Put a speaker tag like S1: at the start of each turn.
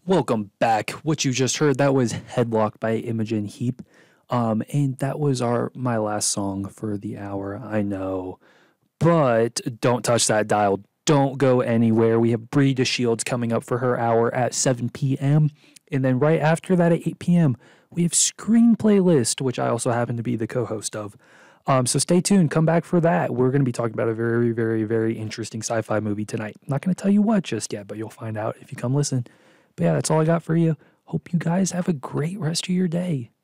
S1: Welcome back. What you just heard, that was Headlock by Imogen Heap. And that was my last song for the hour. I know. But don't touch that dial. Don't go anywhere. We have Bree DeShields coming up for her hour at 7 p.m. And then right after that at 8 p.m., we have Screen Playlist, which I also happen to be the co-host of. So stay tuned. Come back for that. We're going to be talking about a very, very, very interesting sci-fi movie tonight. I'm not going to tell you what just yet, but you'll find out if you come listen. But yeah, that's all I got for you. Hope you guys have a great rest of your day.